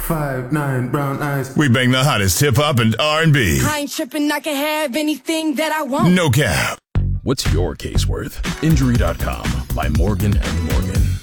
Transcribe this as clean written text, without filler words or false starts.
5'9", brown eyes. We bang the hottest hip-hop and R&B. I ain't tripping, I can have anything that I want. No cap. What's your case worth? Injury.com by Morgan & Morgan.